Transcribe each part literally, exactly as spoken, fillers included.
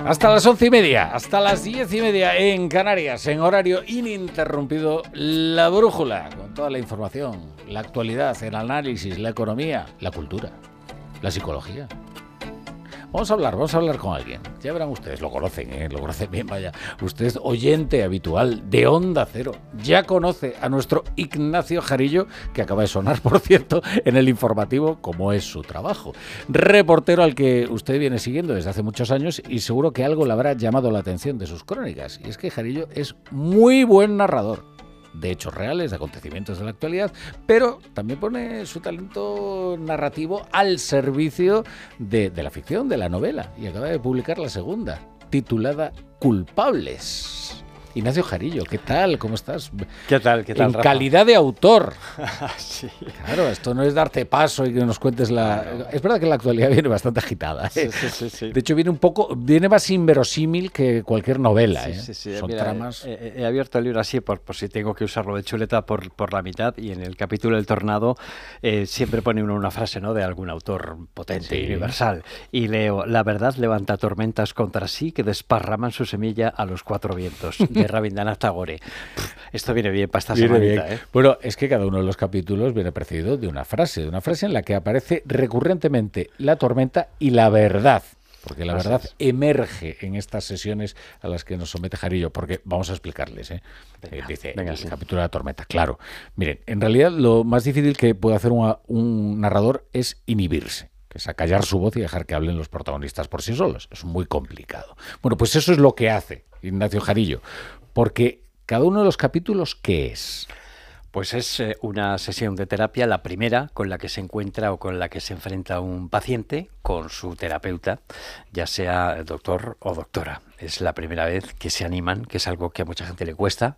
Hasta las once y media, hasta las diez y media en Canarias, en horario ininterrumpido, La Brújula, con toda la información, la actualidad, el análisis, la economía, la cultura, la psicología. Vamos a hablar, vamos a hablar con alguien. Ya verán ustedes, lo conocen, ¿eh? Lo conocen bien, vaya. Usted es oyente habitual de Onda Cero. Ya conoce a nuestro Ignacio Jarillo, que acaba de sonar, por cierto, en el informativo, como es su trabajo. Reportero al que usted viene siguiendo desde hace muchos años y seguro que algo le habrá llamado la atención de sus crónicas. Y es que Jarillo es muy buen narrador de hechos reales, de acontecimientos de la actualidad, pero también pone su talento narrativo al servicio de, de la ficción, de la novela, y acaba de publicar la segunda, titulada Culpables. Ignacio Jarillo, ¿qué tal? ¿Cómo estás? ¿Qué tal? ¿Qué tal, En Rafa? calidad de autor. Sí. Claro, esto no es darte paso y que nos cuentes la... Claro. Es verdad que la actualidad viene bastante agitada, ¿eh? Sí, sí, sí, sí. De hecho, viene un poco, viene más inverosímil que cualquier novela, Sí, ¿eh? sí, sí. Son Mira, tramas... He, he abierto el libro así por, por si tengo que usarlo de chuleta por, por la mitad, y en el capítulo del tornado eh, siempre pone uno una frase, ¿no?, de algún autor potente, Sí. universal, y leo: la verdad levanta tormentas contra sí que desparraman su semilla a los cuatro vientos, de Rabindranath Tagore. Pff, esto viene bien para esta Viene semanita, bien. ¿eh? Bueno, es que cada uno de los capítulos viene precedido de una frase, de una frase en la que aparece recurrentemente la tormenta y la verdad. Porque la Así verdad es. emerge en estas sesiones a las que nos somete Jarillo, porque vamos a explicarles, ¿eh? Venga, Eh, dice venga, el sí. capítulo de la tormenta, claro. Miren, en realidad lo más difícil que puede hacer una- un narrador es inhibirse, que es acallar su voz y dejar que hablen los protagonistas por sí solos. Es muy complicado. Bueno, pues eso es lo que hace Ignacio Jarillo, porque cada uno de los capítulos, ¿qué es? Pues es eh, una sesión de terapia, la primera con la que se encuentra o con la que se enfrenta un paciente con su terapeuta, ya sea doctor o doctora. Es la primera vez que se animan, que es algo que a mucha gente le cuesta,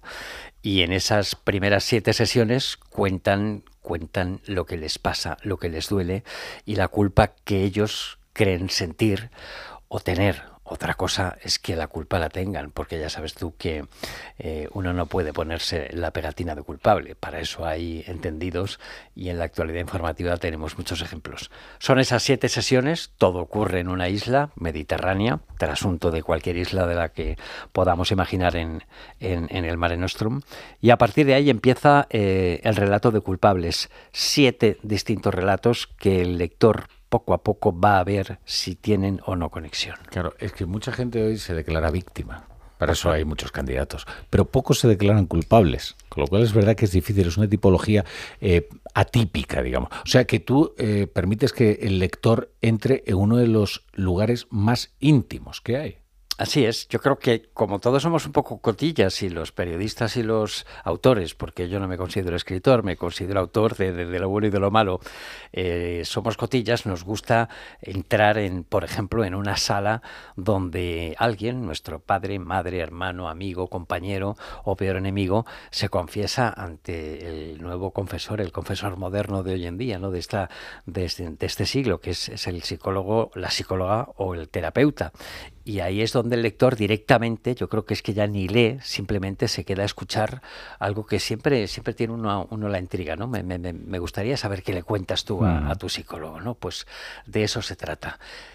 y en esas primeras siete sesiones cuentan, cuentan lo que les pasa, lo que les duele y la culpa que ellos creen sentir o tener. Otra cosa es que la culpa la tengan, porque ya sabes tú que eh, uno no puede ponerse la pegatina de culpable. Para eso hay entendidos, y en la actualidad informativa tenemos muchos ejemplos. Son esas siete sesiones, todo ocurre en una isla mediterránea, trasunto de cualquier isla de la que podamos imaginar en, en, en el Mare Nostrum, y a partir de ahí empieza eh, el relato de culpables. Siete distintos relatos que el lector poco a poco va a ver si tienen o no conexión. Claro, es que mucha gente hoy se declara víctima. Para eso hay muchos candidatos. Pero pocos se declaran culpables. Con lo cual es verdad que es difícil. Es una tipología eh, atípica, digamos. O sea, que tú eh, permites que el lector entre en uno de los lugares más íntimos que hay. Así es, yo creo que como todos somos un poco cotillas, y los periodistas y los autores, porque yo no me considero escritor, me considero autor de, de, de lo bueno y de lo malo, eh, somos cotillas, nos gusta entrar en, por ejemplo, en una sala donde alguien, nuestro padre, madre, hermano, amigo, compañero o peor enemigo, se confiesa ante el nuevo confesor, el confesor moderno de hoy en día, ¿no?, de, esta, de, este, de este siglo, que es, es el psicólogo, la psicóloga o el terapeuta. Y ahí es donde el lector directamente, yo creo que es que ya ni lee, simplemente se queda a escuchar algo que siempre, siempre tiene uno, uno la intriga, ¿no? Me, me, me gustaría saber qué le cuentas tú a, a tu psicólogo, ¿no? Pues de eso se trata.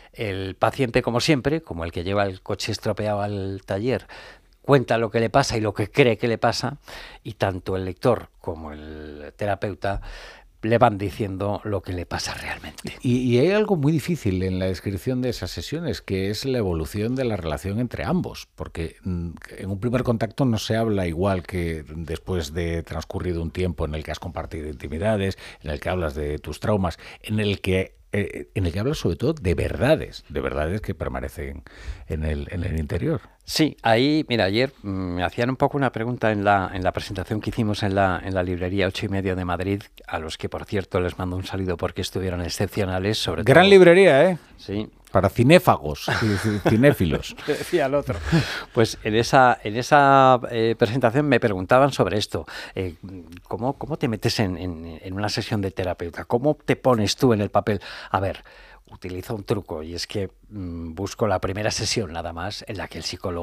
El paciente, como siempre, como el que lleva el coche estropeado al taller, cuenta lo que le pasa y lo que cree que le pasa, y tanto el lector como el terapeuta le van diciendo lo que le pasa realmente. Y, y hay algo muy difícil en la descripción de esas sesiones, que es la evolución de la relación entre ambos, porque mm, en un primer contacto no se habla igual que después de transcurrido un tiempo en el que has compartido intimidades, en el que hablas de tus traumas, en el que eh, en el que hablas sobre todo de verdades, de verdades que permanecen en el, en el interior. Sí, ahí, mira, ayer me hacían un poco una pregunta en la, en la presentación que hicimos en la, en la librería ocho y medio de Madrid, a los que, por cierto, les mando un saludo porque estuvieron excepcionales. Sobre Gran todo, librería, ¿eh? Sí. Para cinéfagos, cinéfilos. Decía el otro. Pues en esa, en esa eh, presentación me preguntaban sobre esto. Eh, ¿cómo, ¿Cómo te metes en, en, en una sesión de terapeuta? ¿Cómo te pones tú en el papel? A ver, utilizo un truco, y es que mmm, busco la primera sesión nada más en la que el psicólogo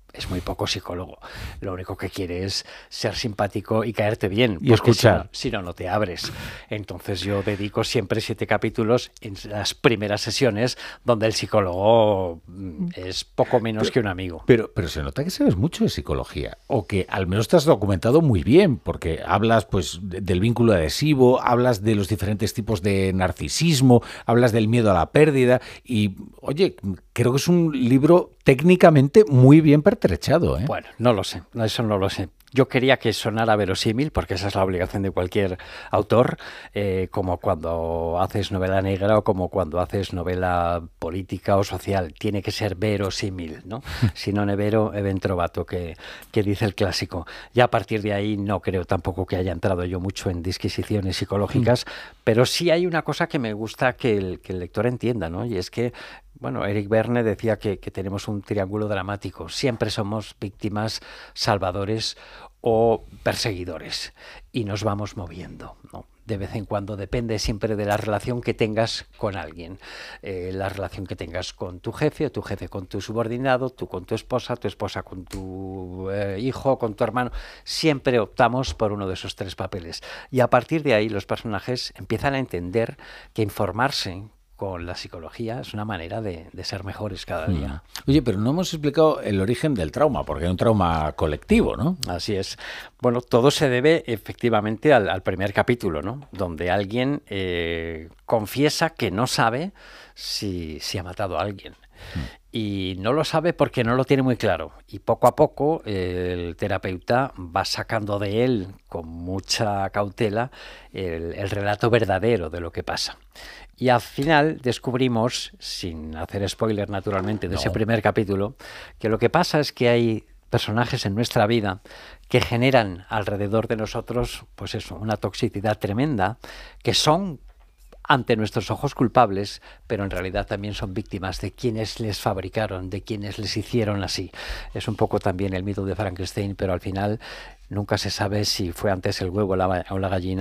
es muy poco psicólogo. Lo único que quiere es ser simpático y caerte bien. Y escuchar. Si no, si no, no te abres. Entonces yo dedico siempre siete capítulos en las primeras sesiones donde el psicólogo es poco menos pero, que un amigo. Pero, pero se nota que sabes mucho de psicología, o que al menos te has documentado muy bien, porque hablas pues del vínculo adhesivo, hablas de los diferentes tipos de narcisismo, hablas del miedo a la pérdida y, oye, creo que es un libro técnicamente muy bien pertrechado, ¿eh? Bueno, no lo sé, eso no lo sé. Yo quería que sonara verosímil, porque esa es la obligación de cualquier autor, eh, como cuando haces novela negra o como cuando haces novela política o social. Tiene que ser verosímil, ¿no? Si non è vero, è ben trovato, que, que dice el clásico. Y a partir de ahí no creo tampoco que haya entrado yo mucho en disquisiciones psicológicas, mm. pero sí hay una cosa que me gusta que el, que el lector entienda, ¿no? Y es que bueno, Eric Berne decía que, que tenemos un triángulo dramático. Siempre somos víctimas, salvadores o perseguidores. Y nos vamos moviendo, ¿no? De vez en cuando, depende siempre de la relación que tengas con alguien. Eh, la relación que tengas con tu jefe, tu jefe con tu subordinado, tú con tu esposa, tu esposa con tu eh, hijo, con tu hermano. Siempre optamos por uno de esos tres papeles. Y a partir de ahí los personajes empiezan a entender que informarse con la psicología es una manera de, de ser mejores cada día. Oye, pero no hemos explicado el origen del trauma, porque hay un trauma colectivo, ¿no? Así es. Bueno, todo se debe efectivamente al, al primer capítulo, ¿no? Donde alguien eh, confiesa que no sabe si, si ha matado a alguien. Mm. Y no lo sabe porque no lo tiene muy claro. Y poco a poco eh, el terapeuta va sacando de él, con mucha cautela, el, el relato verdadero de lo que pasa. Y al final descubrimos, sin hacer spoiler naturalmente de no. ese primer capítulo, que lo que pasa es que hay personajes en nuestra vida que generan alrededor de nosotros, pues eso, una toxicidad tremenda, que son ante nuestros ojos culpables, pero en realidad también son víctimas de quienes les fabricaron, de quienes les hicieron así. Es un poco también el mito de Frankenstein, pero al final nunca se sabe si fue antes el huevo o la, o la gallina.